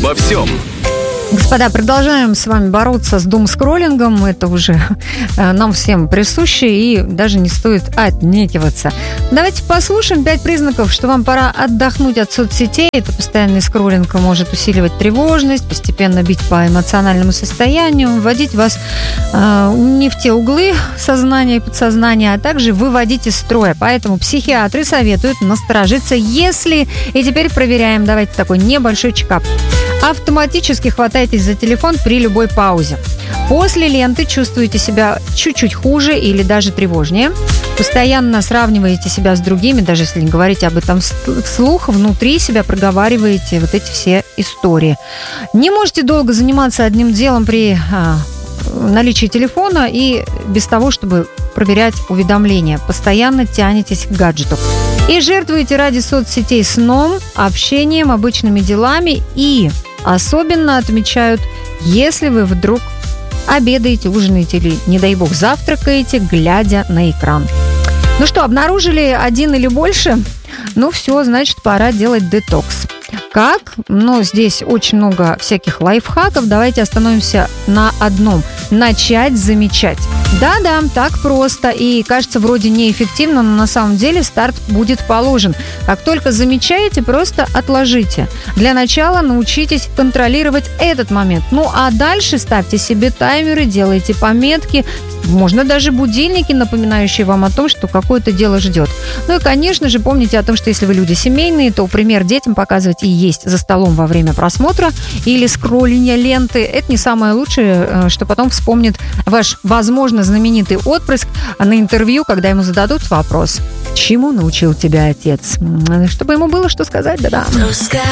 обо всем. Господа, продолжаем с вами бороться с думскроллингом. Это уже нам всем присуще, и даже не стоит отнекиваться. Давайте послушаем 5 признаков, что вам пора отдохнуть от соцсетей. Это постоянный скроллинг может усиливать тревожность, постепенно бить по эмоциональному состоянию, вводить вас не в те углы сознания и подсознания, а также выводить из строя. Поэтому психиатры советуют насторожиться, если... И теперь проверяем. Давайте такой небольшой чекап. Автоматически хватайтесь за телефон при любой паузе. После ленты чувствуете себя чуть-чуть хуже или даже тревожнее. Постоянно сравниваете себя с другими, даже если не говорите об этом вслух, внутри себя проговариваете вот эти все истории. Не можете долго заниматься одним делом при наличии телефона и без того, чтобы проверять уведомления. Постоянно тянетесь к гаджету. И жертвуете ради соцсетей сном, общением, обычными делами. И особенно отмечают, если вы вдруг обедаете, ужинаете или, не дай бог, завтракаете, глядя на экран. Ну что, обнаружили один или больше? Ну все, значит, пора делать детокс. Как? Ну, здесь очень много всяких лайфхаков. Давайте остановимся на одном. Начать замечать. Да-да, так просто. И кажется, вроде неэффективно, но на самом деле старт будет положен. Как только замечаете, просто отложите. Для начала научитесь контролировать этот момент. Ну, а дальше ставьте себе таймеры, делайте пометки. Можно даже будильники, напоминающие вам о том, что какое-то дело ждет. Ну и, конечно же, помните о том, что если вы люди семейные, то пример детям показывать и есть за столом во время просмотра или скроллинга ленты. Это не самое лучшее, что потом вспомнит ваш, возможно, знаменитый отпрыск на интервью, когда ему зададут вопрос: чему научил тебя отец? Чтобы ему было что сказать, да-да.